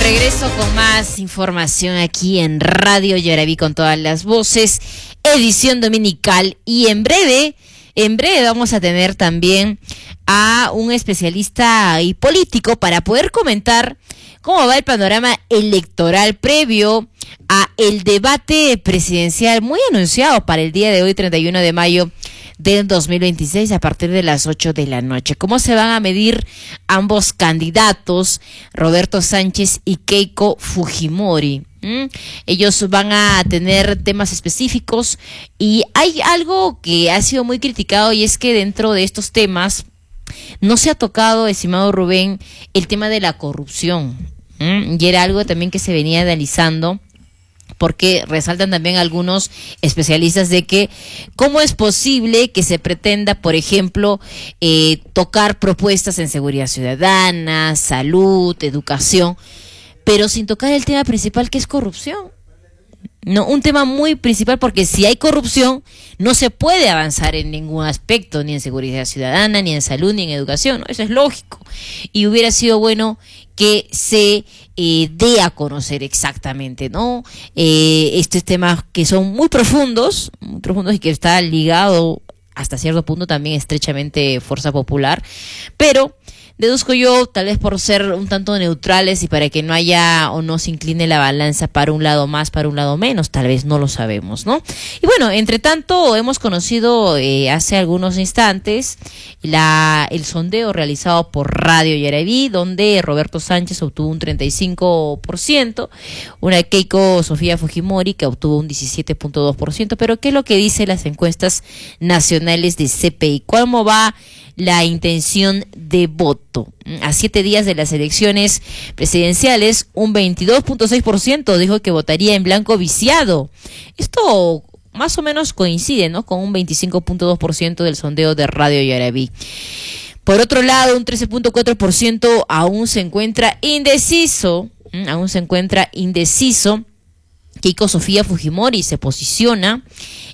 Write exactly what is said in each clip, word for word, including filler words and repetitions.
regreso con más información aquí en Radio Yaraví con todas las voces, edición dominical, y en breve, en breve vamos a tener también a un especialista y político para poder comentar cómo va el panorama electoral previo a el debate presidencial muy anunciado para el día de hoy, treinta y uno de mayo del dos mil veintiséis, a partir de las ocho de la noche. ¿Cómo se van a medir ambos candidatos, Roberto Sánchez y Keiko Fujimori? ¿Mm? Ellos van a tener temas específicos y hay algo que ha sido muy criticado, y es que dentro de estos temas no se ha tocado, estimado Rubén, el tema de la corrupción. ¿Mm? Y era algo también que se venía analizando, porque resaltan también algunos especialistas de que cómo es posible que se pretenda, por ejemplo, eh, tocar propuestas en seguridad ciudadana, salud, educación, pero sin tocar el tema principal, que es corrupción. No, un tema muy principal, porque si hay corrupción no se puede avanzar en ningún aspecto, ni en seguridad ciudadana, ni en salud, ni en educación, ¿no? Eso es lógico, y hubiera sido bueno que se eh, dé a conocer exactamente, ¿no? Eh, estos temas que son muy profundos, muy profundos y que está ligado hasta cierto punto también estrechamente Fuerza Popular, pero deduzco yo, tal vez por ser un tanto neutrales y para que no haya o no se incline la balanza para un lado más, para un lado menos, tal vez no lo sabemos, ¿no? Y bueno, entre tanto, hemos conocido eh, hace algunos instantes la el sondeo realizado por Radio Yaraví, donde Roberto Sánchez obtuvo un treinta y cinco por ciento, una Keiko Sofía Fujimori que obtuvo un diecisiete punto dos por ciento, pero ¿qué es lo que dicen las encuestas nacionales de C P I? ¿Cómo va la intención de voto? A siete días de las elecciones presidenciales, un veintidós punto seis por ciento dijo que votaría en blanco viciado. Esto más o menos coincide, ¿no?, con un veinticinco punto dos por ciento del sondeo de Radio Yaraví. Por otro lado, un trece punto cuatro por ciento aún se encuentra indeciso, aún se encuentra indeciso. Keiko Sofía Fujimori se posiciona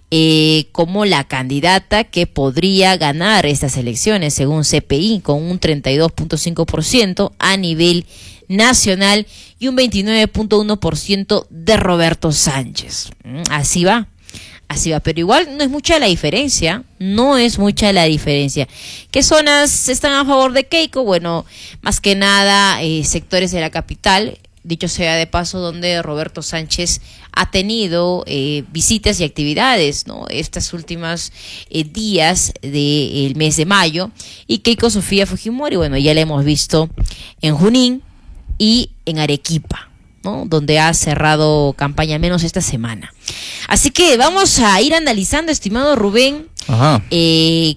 Eh, como la candidata que podría ganar estas elecciones según C P I, con un treinta y dos punto cinco por ciento a nivel nacional y un veintinueve punto uno por ciento de Roberto Sánchez. Así va, así va, pero igual no es mucha la diferencia, no es mucha la diferencia. ¿Qué zonas están a favor de Keiko? Bueno, más que nada eh, sectores de la capital, dicho sea de paso, donde Roberto Sánchez ha tenido eh, visitas y actividades, ¿no?, estas últimas eh, días del mes de mayo, y Keiko Sofía Fujimori, bueno, ya la hemos visto en Junín y en Arequipa, ¿no?, donde ha cerrado campaña, menos esta semana. Así que vamos a ir analizando, estimado Rubén, Ajá. Eh,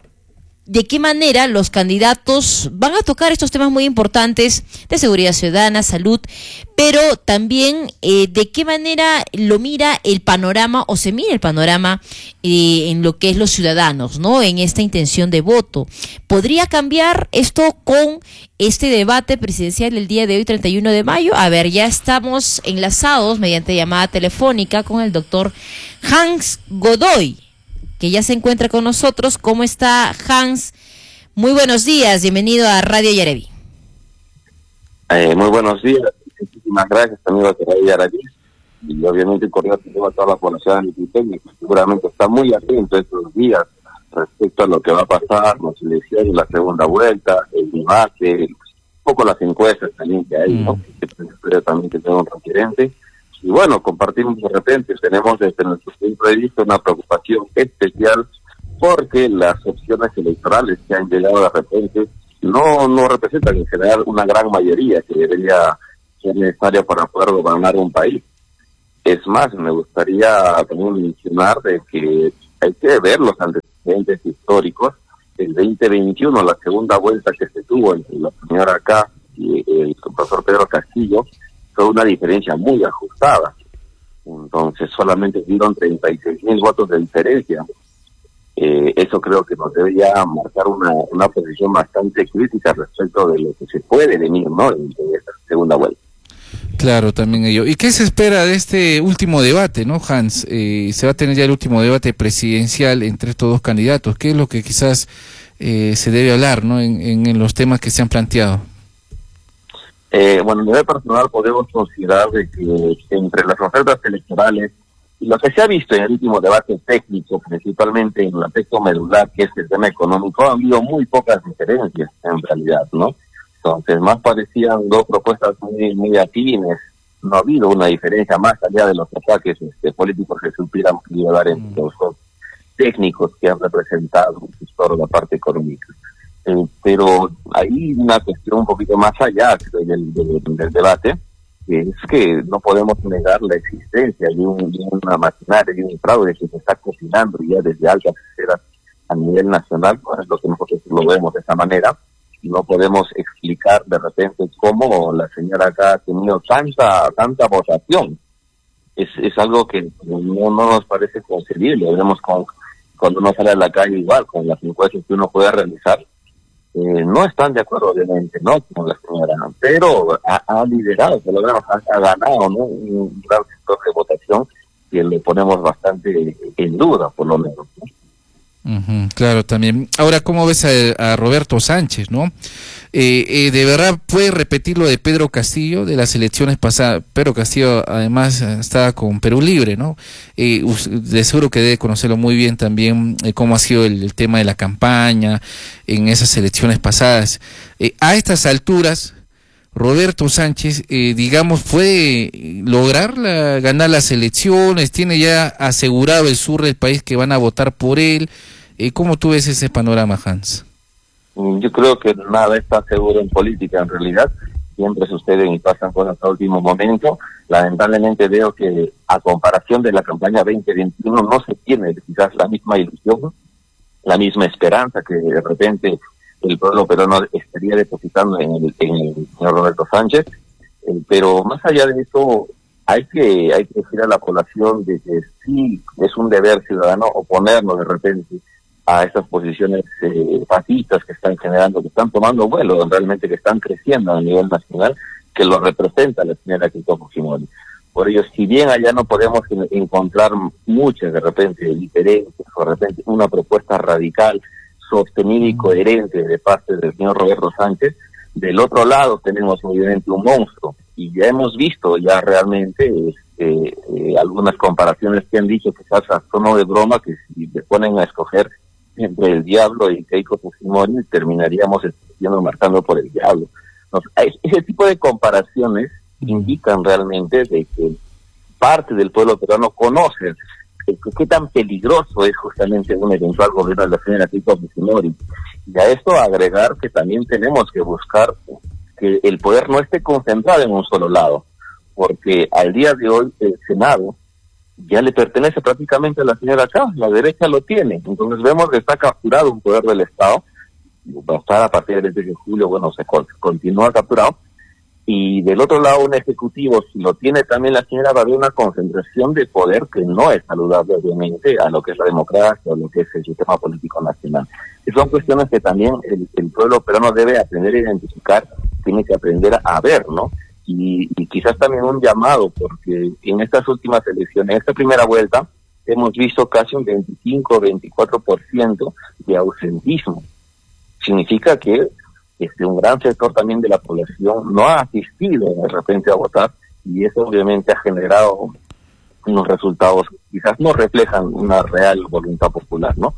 de qué manera los candidatos van a tocar estos temas muy importantes de seguridad ciudadana, salud, pero también eh, de qué manera lo mira el panorama, o se mira el panorama eh, en lo que es los ciudadanos, ¿no?, en esta intención de voto. ¿Podría cambiar esto con este debate presidencial del día de hoy, treinta y uno de mayo? A ver, ya estamos enlazados mediante llamada telefónica con el doctor Hans Godoy, que ya se encuentra con nosotros. ¿Cómo está, Hans? Muy buenos días, bienvenido a Radio Yaraví. Eh, muy buenos días, muchísimas gracias, amigos de Radio Yaraví, y obviamente cordial a toda la población de Quiteño, que seguramente está muy atento estos días respecto a lo que va a pasar, las elecciones, la segunda vuelta, el debate, un poco las encuestas también que hay, mm. ¿no? Que espero también que tenga un referente. Y bueno, compartimos de repente, tenemos desde nuestro punto de vista una preocupación especial porque las opciones electorales que han llegado de repente no, no representan en general una gran mayoría que debería ser necesaria para poder gobernar un país. Es más, me gustaría también mencionar de que hay que ver los antecedentes históricos. El veinte veintiuno, la segunda vuelta que se tuvo entre la señora K y el profesor Pedro Castillo, fue una diferencia muy ajustada. Entonces solamente dieron treinta y seis mil votos de diferencia. Eh, eso creo que nos debe ya marcar una, una posición bastante crítica respecto de lo que se puede venir, ¿no?, en, en esta segunda vuelta. Claro, también ello. ¿Y qué se espera de este último debate, no, Hans? Eh, se va a tener ya el último debate presidencial entre estos dos candidatos. ¿Qué es lo que quizás eh, se debe hablar, ¿no?, en, en, en los temas que se han planteado? Eh, bueno, a nivel personal podemos considerar de que entre las ofertas electorales y lo que se ha visto en el último debate técnico, principalmente en el aspecto medular, que es el tema económico, ha habido muy pocas diferencias en realidad, ¿no? Entonces, más parecían dos propuestas muy, muy afines. No ha habido una diferencia más allá de los ataques este, políticos que supieran llevar en los dos técnicos que han representado toda la parte económica. Eh, pero hay una cuestión un poquito más allá del, del, del debate, que es que no podemos negar la existencia de, un, de una maquinaria, de un fraude que se está cocinando ya desde altas esferas a nivel nacional, pues es lo que nosotros lo vemos de esa manera. No podemos explicar de repente cómo la señora acá ha tenido tanta tanta votación. Es es algo que no, no nos parece concebible. Vemos con, cuando uno sale a la calle igual, con las encuestas que uno puede realizar, eh, no están de acuerdo obviamente, ¿no? Con la señora, pero ha, ha liderado, por lo menos ha, ha ganado, ¿no? Un gran sector de votación que le ponemos bastante en duda, por lo menos, ¿no? Uh-huh, claro, también. Ahora, ¿cómo ves a, a Roberto Sánchez, no? Eh, eh, ¿De verdad puede repetir lo de Pedro Castillo de las elecciones pasadas? Pedro Castillo, además, estaba con Perú Libre, ¿no? Eh, de seguro que debe conocerlo muy bien también, eh, cómo ha sido el, el tema de la campaña en esas elecciones pasadas. Eh, a estas alturas, Roberto Sánchez, eh, digamos, puede lograr la, ganar las elecciones, tiene ya asegurado el sur del país que van a votar por él. Eh, ¿Cómo tú ves ese panorama, Hans? Yo creo que nada está seguro en política, en realidad. Siempre suceden y pasan cosas hasta último momento. Lamentablemente veo que a comparación de la campaña veinte veintiuno no se tiene quizás la misma ilusión, la misma esperanza que de repente el pueblo peruano estaría depositando en el, en el señor Roberto Sánchez. Eh, pero más allá de eso, hay que hay que decir a la población de que sí es un deber ciudadano oponernos de repente a esas posiciones eh, fascistas que están generando, que están tomando vuelo, realmente que están creciendo a nivel nacional, que lo representa la señora Keiko Fujimori. Por ello, si bien allá no podemos encontrar muchas de repente diferencias, o de repente una propuesta radical, sostenida y coherente de parte del señor Roberto Sánchez, del otro lado tenemos obviamente un monstruo, y ya hemos visto ya realmente este, eh, algunas comparaciones que han dicho quizás a tono de broma, que si le ponen a escoger entre el diablo y Keiko Fujimori, terminaríamos siendo marcando por el diablo. Entonces, ese tipo de comparaciones indican realmente de que parte del pueblo peruano conoce qué, qué tan peligroso es justamente un eventual gobierno de la señora Keiko Fujimori. Y a esto agregar que también tenemos que buscar que el poder no esté concentrado en un solo lado, porque al día de hoy el Senado ya le pertenece prácticamente a la señora Chávez, la derecha lo tiene. Entonces vemos que está capturado un poder del Estado, va a estar a partir del veinte de julio, bueno, se continúa capturado, y del otro lado un ejecutivo, si lo tiene también la señora, va a haber una concentración de poder que no es saludable obviamente a lo que es la democracia, a lo que es el sistema político nacional. Y son cuestiones que también el, el pueblo peruano debe aprender a identificar, tiene que aprender a ver, ¿no? Y, y quizás también un llamado, porque en estas últimas elecciones, en esta primera vuelta, hemos visto casi un veinticinco o veinticuatro por ciento de ausentismo. Significa que este, un gran sector también de la población no ha asistido de repente a votar, y eso obviamente ha generado unos resultados que quizás no reflejan una real voluntad popular, ¿no?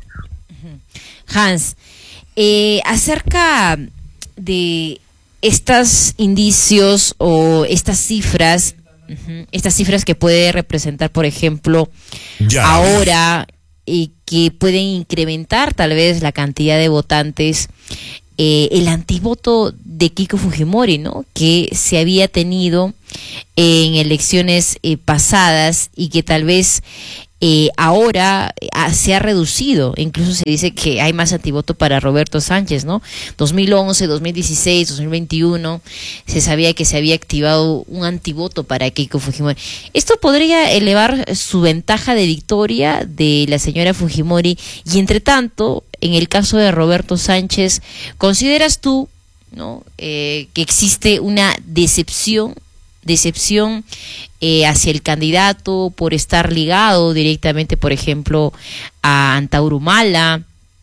Hans, eh, acerca de estos indicios o estas cifras, uh-huh, estas cifras que puede representar, por ejemplo, ya. ahora, y que pueden incrementar tal vez la cantidad de votantes, eh, el antivoto de Keiko Fujimori, ¿no? Que se había tenido en elecciones eh, pasadas y que tal vez Eh, ahora eh, se ha reducido, incluso se dice que hay más antivoto para Roberto Sánchez, ¿no? dos mil once, dos mil dieciséis, dos mil veintiuno, se sabía que se había activado un antivoto para Keiko Fujimori. ¿Esto podría elevar su ventaja de victoria de la señora Fujimori? Y entre tanto, en el caso de Roberto Sánchez, ¿consideras tú, ¿no? eh, que existe una decepción decepción eh, hacia el candidato por estar ligado directamente, por ejemplo, a Antauro Humala,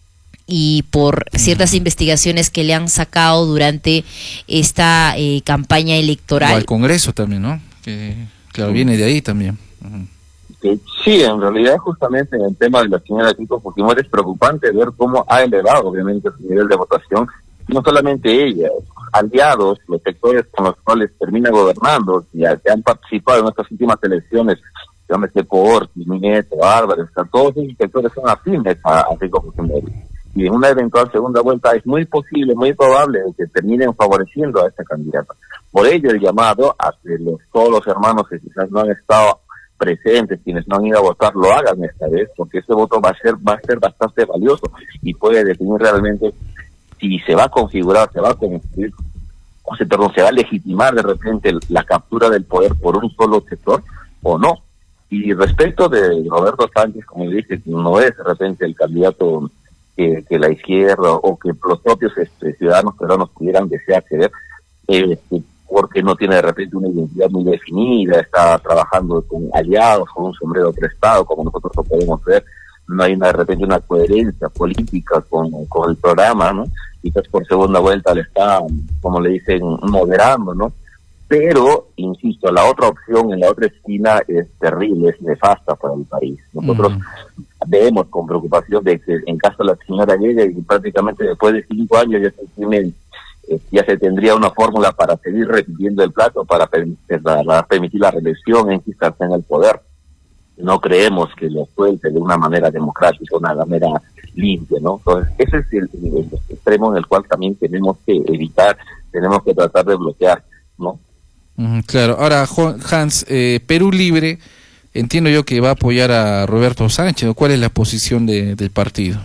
y por ciertas investigaciones que le han sacado durante esta eh, campaña electoral. O al Congreso también, ¿no? Que, claro, viene de ahí también. Uh-huh. Sí, en realidad justamente en el tema de la señora Keiko Fujimori es preocupante ver cómo ha elevado obviamente su nivel de votación, no solamente ella, aliados, los sectores con los cuales termina gobernando, ya que han participado en estas últimas elecciones, llámese Porti, Nieto, Álvarez, todos esos sectores son afines a, a Keiko Fujimori. Y en una eventual segunda vuelta es muy posible, muy probable que terminen favoreciendo a esta candidata. Por ello el llamado a que los, todos los hermanos que quizás no han estado presentes, quienes no han ido a votar, lo hagan esta vez, porque ese voto va a ser va a ser bastante valioso y puede definir realmente si se va a configurar, se va a construir, o se, perdón, se va a legitimar de repente la captura del poder por un solo sector o no. Y respecto de Roberto Sánchez, como dije, no es de repente el candidato que, que la izquierda o que los propios este, ciudadanos peruanos pudieran desear ser, eh, porque no tiene de repente una identidad muy definida, está trabajando con aliados, con un sombrero prestado, como nosotros lo podemos ver, no hay una, de repente una coherencia política con, con el programa, ¿no? Quizás por segunda vuelta le está, como le dicen, moderando, ¿no? Pero, insisto, la otra opción en la otra esquina es terrible, es nefasta para el país. Nosotros mm. vemos con preocupación de que en caso de la señora llegue y prácticamente después de cinco años ya se tiene ya se tendría una fórmula para seguir repitiendo el plato, para, permitir, para permitir la reelección, enquistarse en el poder. No creemos que lo suelte de una manera democrática, una manera limpia, ¿no? Entonces, ese es el, el extremo en el cual también tenemos que evitar, tenemos que tratar de bloquear, ¿no? Mm, claro. Ahora, Hans, eh, Perú Libre, entiendo yo que va a apoyar a Roberto Sánchez, ¿cuál es la posición de, del partido?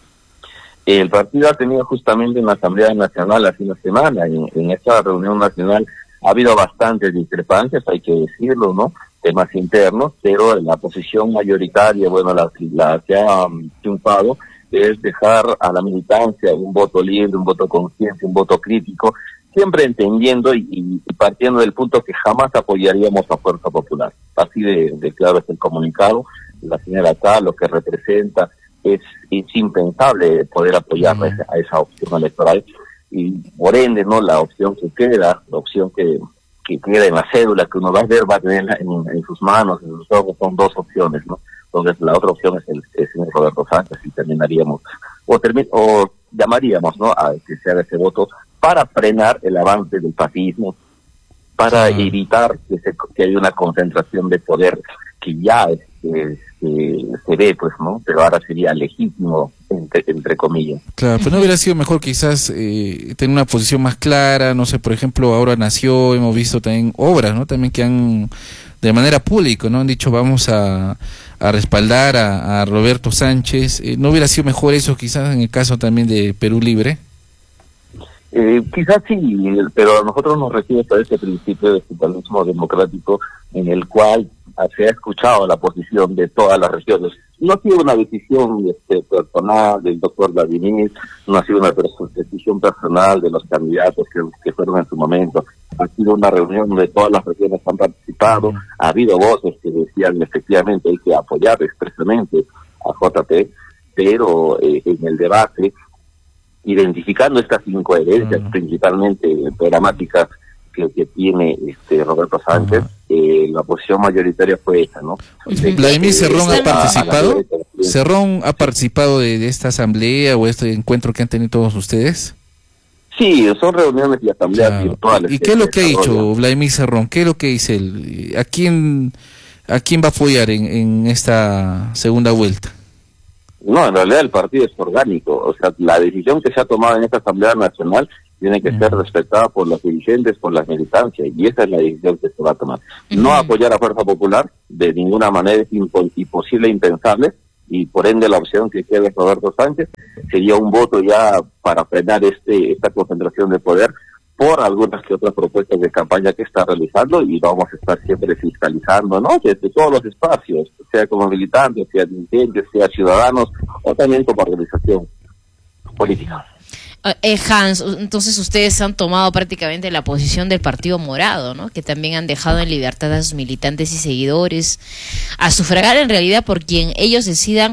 El partido ha tenido justamente una Asamblea Nacional hace una semana, y en, en esta reunión nacional ha habido bastantes discrepancias, hay que decirlo, ¿no? Temas internos, pero la posición mayoritaria, bueno, la, la que ha um, triunfado es dejar a la militancia un voto libre, un voto consciente, un voto crítico, siempre entendiendo y, y partiendo del punto que jamás apoyaríamos a Fuerza Popular. Así de, de claro es el comunicado, la señora acá, lo que representa, es, es impensable poder apoyar uh-huh. a, esa, a esa opción electoral y por ende no la opción que queda, la opción que, que queda en la cédula que uno va a ver va a tener en, en sus manos, en sus ojos, son dos opciones, ¿no? Entonces la otra opción es el, es el Roberto Sánchez y terminaríamos o, termi o llamaríamos, ¿no?, a que se haga ese voto para frenar el avance del fascismo, para uh-huh. evitar que, se, que haya una concentración de poder que ya es, es que se ve, pues, ¿no? Pero ahora sería legítimo, entre, entre comillas. Claro, pero no hubiera sido mejor quizás eh, tener una posición más clara, no sé, por ejemplo, ahora nació, hemos visto también obras, ¿no? También que han, de manera pública, ¿no? Han dicho, vamos a, a respaldar a, a Roberto Sánchez. Eh, ¿No hubiera sido mejor eso quizás en el caso también de Perú Libre? Eh, quizás sí, pero a nosotros nos recibe todo ese principio de ciudadanismo democrático en el cual se ha escuchado la posición de todas las regiones. No ha sido una decisión este, personal del doctor Vladimir, no ha sido una decisión personal de los candidatos que, que fueron en su momento. Ha sido una reunión donde todas las regiones han participado, ha habido voces que decían efectivamente hay que apoyar expresamente a J P, pero eh, en el debate, identificando estas incoherencias, uh-huh. principalmente programáticas, que, que tiene este Roberto Sánchez, uh-huh. eh, la posición mayoritaria fue esa, ¿no? Uh-huh. ¿Vladimir Cerrón ha participado? ¿Cerrón ha participado de, de esta asamblea o este encuentro que han tenido todos ustedes? Sí, son reuniones y asambleas claro. virtuales. ¿Y qué es lo que ha dicho Vladimir Cerrón? ¿Qué es lo que dice él? ¿A quién, a quién va a apoyar en, en esta segunda vuelta? No, en realidad el partido es orgánico, o sea, la decisión que se ha tomado en esta Asamblea Nacional tiene que uh-huh. ser respetada por los dirigentes, por las militancias, y esa es la decisión que se va a tomar. Uh-huh. No apoyar a Fuerza Popular de ninguna manera es impo- imposible, impensable, y por ende la opción que queda es Roberto Sánchez, sería un voto ya para frenar este esta concentración de poder por algunas que otras propuestas de campaña que está realizando, y vamos a estar siempre fiscalizando, ¿no?, desde todos los espacios, sea como militantes, sea dirigentes, sea ciudadanos, o también como organización política. Eh, Hans, entonces ustedes han tomado prácticamente la posición del Partido Morado, ¿no?, que también han dejado en libertad a sus militantes y seguidores a sufragar en realidad por quien ellos decidan,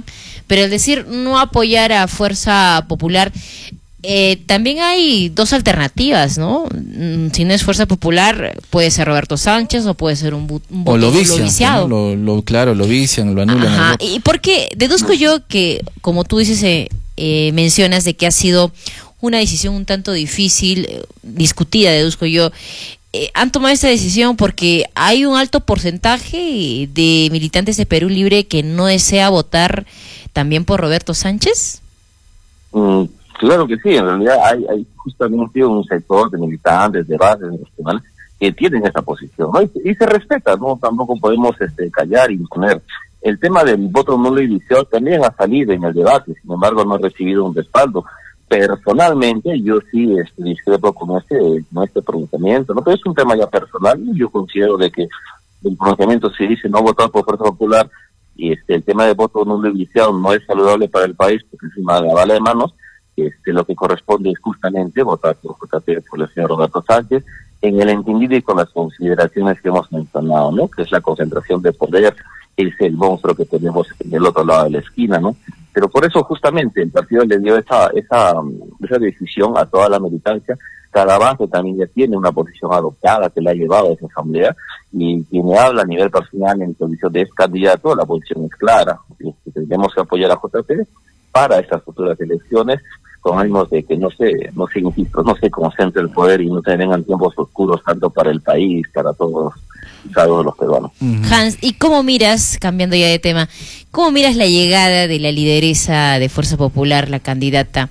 Pero el decir no apoyar a Fuerza Popular, eh, también hay dos alternativas, ¿no? Si no es Fuerza Popular, puede ser Roberto Sánchez o puede ser un, un voto o lo vician, viciado. ¿no? Lo, lo, claro, lo vician, lo anulan. Ajá. Y porque deduzco yo que, como tú dices, eh, eh, mencionas de que ha sido una decisión un tanto difícil, eh, discutida, deduzco yo. Eh, han tomado esta decisión porque hay un alto porcentaje de militantes de Perú Libre que no desea votar también por Roberto Sánchez. Mm, claro que sí, en realidad hay, hay justamente un sector de militantes, de bases nacionales que tienen esa posición, ¿no? Y, y se respeta, ¿no? Tampoco podemos este, callar y imponer. El tema del voto nulo y viciado también ha salido en el debate, sin embargo no ha recibido un respaldo. Personalmente, yo sí este, discrepo con este, con este pronunciamiento, ¿no? Pero es un tema ya personal. Yo considero de que el pronunciamiento se dice no votar por Fuerza Popular y este, el tema de voto nulo y viciado no es saludable para el país porque encima de la bala de manos, este, lo que corresponde es justamente votar por J P, por el señor Roberto Sánchez, en el entendido y con las consideraciones que hemos mencionado, ¿no? Que es la concentración de poder, es el monstruo que tenemos en el otro lado de la esquina, ¿no? Pero por eso justamente el partido le dio esa esa esa decisión a toda la militancia. Cada base también ya tiene una posición adoptada que la ha llevado a esa asamblea, y quien habla a nivel personal en condición de ex candidato, la posición es clara. Tenemos que apoyar a J P para estas futuras elecciones, con ánimos de que no se, no se, insisto, no se concentre el poder y no se vengan tiempos oscuros tanto para el país, para todos, todos los peruanos. Hans, ¿y cómo miras, cambiando ya de tema, cómo miras la llegada de la lideresa de Fuerza Popular, la candidata,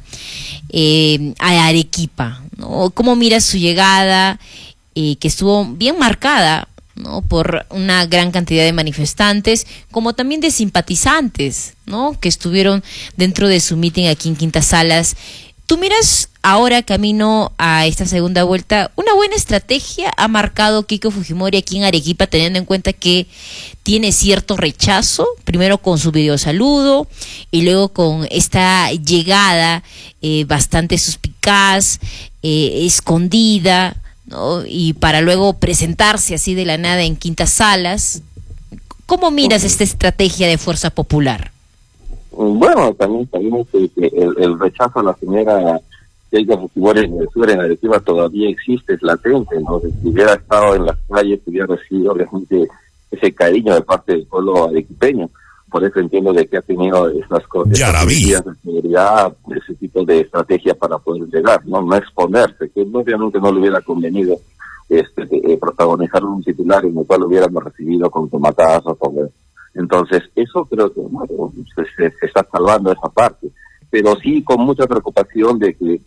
eh, a Arequipa, ¿no? ¿Cómo miras su llegada, eh, que estuvo bien marcada, ¿no? Por una gran cantidad de manifestantes, como también de simpatizantes, ¿no? Que estuvieron dentro de su meeting aquí en Quintas Salas? ¿Tú miras ahora, camino a esta segunda vuelta, una buena estrategia ha marcado Keiko Fujimori aquí en Arequipa, teniendo en cuenta que tiene cierto rechazo, primero con su videosaludo y luego con esta llegada eh, bastante suspicaz, eh, escondida, ¿no? Y para luego presentarse así de la nada en Quintas Salas? ¿Cómo miras esta estrategia de Fuerza Popular? Bueno, también sabemos que, que el, el rechazo a la señora Keiko Fujimori en el sur, en Arequipa, todavía existe, es latente. Entonces, si hubiera estado en las calles, hubiera recibido obviamente ese cariño de parte del pueblo arequipeño. Por eso entiendo de que ha tenido esas cosas, de seguridad, ese tipo de estrategia para poder llegar, no no exponerse, que obviamente no le hubiera convenido este eh, protagonizar un titular en el cual lo hubiéramos recibido con tomatazos. Con... Entonces, eso creo que bueno, se, se está salvando esa parte, pero sí con mucha preocupación de que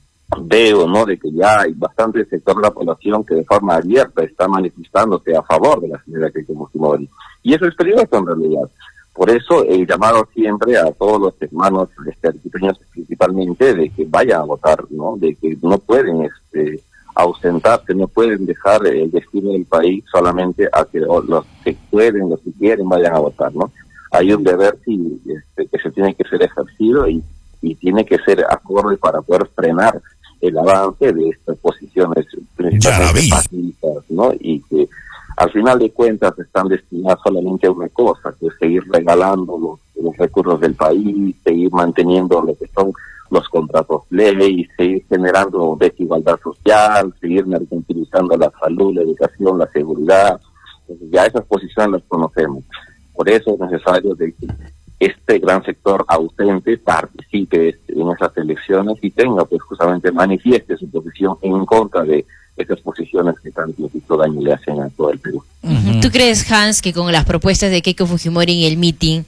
veo, ¿no?, de que ya hay bastante sector de la población que de forma abierta está manifestándose a favor de la señora Keiko Fujimori, y eso es peligroso en realidad. Por eso el llamado siempre a todos los hermanos arequipeños principalmente de que vayan a votar, ¿no? De que no pueden este, ausentarse, no pueden dejar el destino del país solamente a que los que pueden, los que quieren vayan a votar, ¿no? Hay un deber sí, este, que se tiene que ser ejercido y, y tiene que ser acorde para poder frenar el avance de estas posiciones principalmente fascistas, ¿no? Y que al final de cuentas están destinadas solamente a una cosa, que es seguir regalando los, los recursos del país, seguir manteniendo lo que son los contratos ley, seguir generando desigualdad social, seguir mercantilizando la salud, la educación, la seguridad. Entonces, ya esas posiciones las conocemos. Por eso es necesario de que este gran sector ausente participe en esas elecciones y tenga, pues justamente manifieste su posición en contra de esas posiciones que tanto daño le hacen a todo el Perú. Uh-huh. ¿Tú crees, Hans, que con las propuestas de Keiko Fujimori en el meeting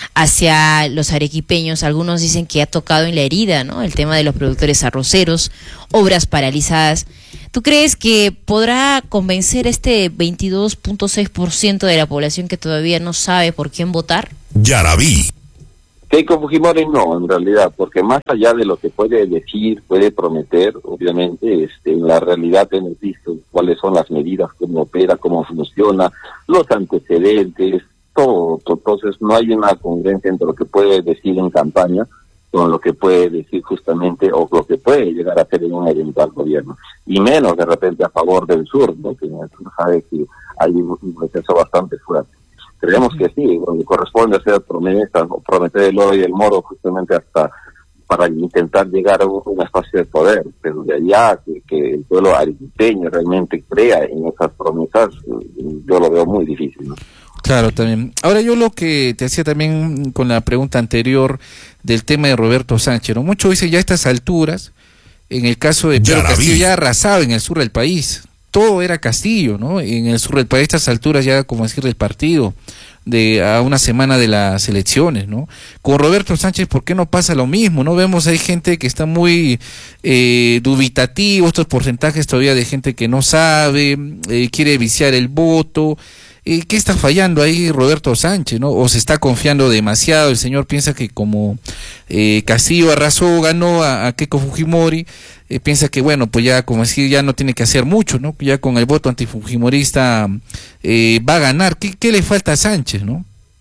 hacia los arequipeños, algunos dicen que ha tocado en la herida, ¿no?, el tema de los productores arroceros, obras paralizadas? ¿Tú crees que podrá convencer este veintidós punto seis por ciento de la población que todavía no sabe por quién votar? Yaraví. Keiko Fujimori no, en realidad, porque más allá de lo que puede decir, puede prometer, obviamente, este, en la realidad hemos visto cuáles son las medidas, cómo opera, cómo funciona, los antecedentes, todo. Entonces no hay una congruencia entre lo que puede decir en campaña con lo que puede decir justamente, o lo que puede llegar a hacer en un eventual gobierno, y menos de repente a favor del sur, ¿no?, que uno sabe que hay un proceso bastante fuerte. creemos que sí, donde corresponde hacer promesas o prometer el oro y el moro justamente hasta para intentar llegar a un, un espacio de poder, pero de allá que, que el pueblo arequipeño realmente crea en esas promesas, yo lo veo muy difícil, ¿no? Claro, también. Ahora yo lo que te hacía también con la pregunta anterior del tema de Roberto Sánchez, ¿no? Muchos dicen ya a estas alturas, en el caso de Pedro Castillo ya arrasaba en el sur del país, todo era Castillo, ¿no? En el sur del país, a estas alturas ya, como decir, del partido, de a una semana de las elecciones, ¿no? Con Roberto Sánchez, ¿por qué no pasa lo mismo? No vemos, hay gente que está muy eh, dubitativo, estos porcentajes todavía de gente que no sabe, eh, quiere viciar el voto. Eh, ¿Qué está fallando ahí Roberto Sánchez, no? ¿O se está confiando demasiado? El señor piensa que como eh, Castillo arrasó, ganó a, a Keiko Fujimori, eh, piensa que bueno, pues ya como decir, ya no tiene que hacer mucho, ¿no? Ya con el voto antifujimorista eh, va a ganar. ¿Qué, qué le falta a Sánchez, no?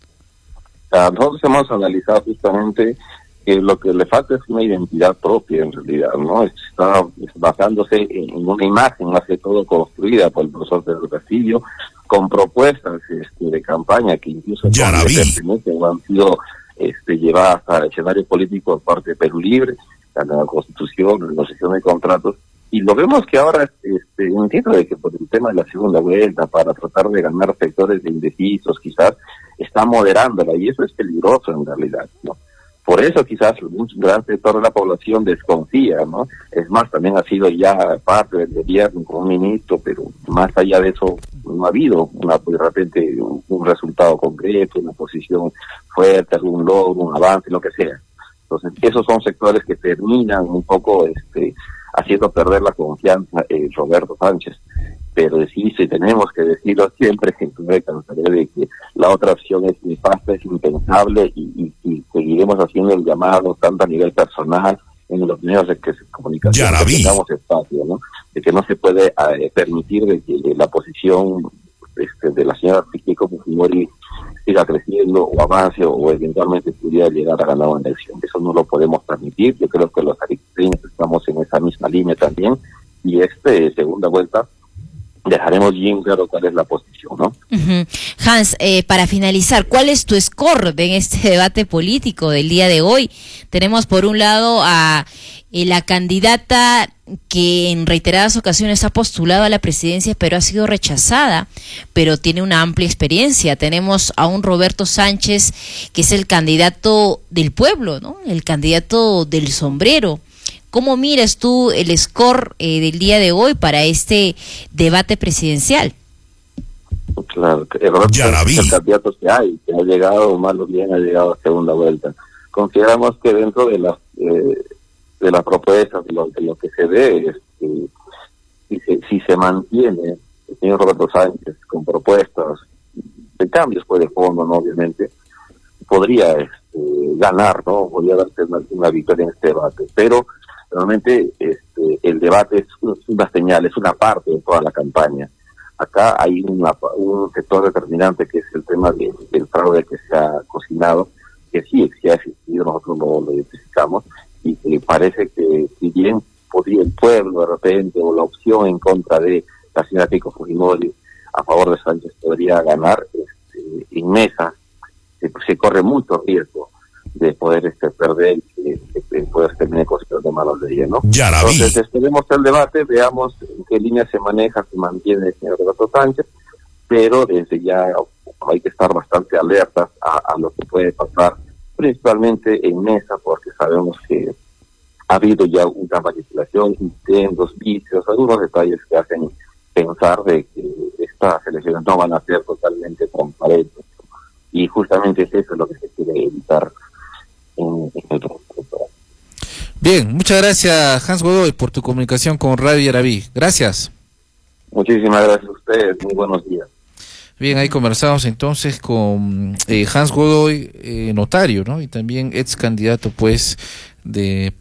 Uh, nosotros hemos analizado justamente que lo que le falta es una identidad propia en realidad, ¿no? Está basándose en, en una imagen más que todo construida por el profesor Pedro Castillo, con propuestas este, de campaña que incluso ya la vi. han sido este, llevadas al escenario político por parte de Perú Libre, la nueva constitución, la negociación de contratos, y lo vemos que ahora este, entiendo de que por el tema de la segunda vuelta, para tratar de ganar sectores de indecisos quizás, está moderándola, y eso es peligroso en realidad, ¿no? Por eso quizás un gran sector de la población desconfía, ¿no? Es más, también ha sido ya parte del gobierno con un ministro, pero más allá de eso no ha habido una, de repente un, un resultado concreto, una posición fuerte, algún logro, un avance, lo que sea. Entonces, esos son sectores que terminan un poco este haciendo perder la confianza en Roberto Sánchez. Pero sí, sí, tenemos que decirlo siempre, que me cansaré de que la otra opción es nefasta, es impensable, y, y, y seguiremos haciendo el llamado tanto a nivel personal, en los medios de que se comunicación, que tengamos espacio, ¿no? De que no se puede eh, permitir de que la posición este, de la señora Keiko Fujimori siga creciendo o avance o eventualmente pudiera llegar a ganar una elección. Eso no lo podemos permitir. Yo creo que los arequipeños estamos en esa misma línea también, y este segunda vuelta dejaremos bien claro cuál es la posición, ¿no? Uh-huh. Hans, eh, para finalizar, ¿cuál es tu score en este debate político del día de hoy? Tenemos por un lado a eh, la candidata que en reiteradas ocasiones ha postulado a la presidencia, pero ha sido rechazada, pero tiene una amplia experiencia. Tenemos a un Roberto Sánchez, que es el candidato del pueblo, ¿no? El candidato del sombrero. ¿Cómo miras tú el score eh, del día de hoy para este debate presidencial? Claro, que el candidato que hay, que ha llegado, más o bien ha llegado a segunda vuelta. Consideramos que dentro de las eh, de las propuestas, de lo, de lo que se ve, este, si, se, si se mantiene el señor Roberto Sánchez con propuestas de cambios pues de fondo, ¿no? Obviamente, podría este, ganar, ¿no? Podría darse una, una victoria en este debate, pero realmente este, el debate es una señal, es una parte de toda la campaña. Acá hay una, un sector determinante que es el tema de, del fraude que se ha cocinado, que sí, sí ha existido, nosotros lo, lo identificamos, y que parece que si bien podría el pueblo de repente, o la opción en contra de la señora Keiko Fujimori a favor de Sánchez podría ganar, este, en mesa se, se corre mucho riesgo de poder este perder, de, de poder terminar con de manos de ella, ¿no? Ya la vi. Entonces esperemos el debate, veamos en qué línea se maneja, se mantiene el señor Roberto Sánchez, pero desde ya hay que estar bastante alertas a, a lo que puede pasar, principalmente en mesa, porque sabemos que ha habido ya una manipulación, intentos, vicios, algunos detalles que hacen pensar de que estas elecciones no van a ser totalmente transparentes, y justamente es eso lo que se quiere evitar en, en el grupo. Bien, muchas gracias Hans Godoy por tu comunicación con Radio Yaraví. Gracias. Muchísimas gracias a ustedes, muy buenos días. Bien, ahí conversamos entonces con eh, Hans Godoy, eh, notario, ¿no? Y también ex candidato, pues, de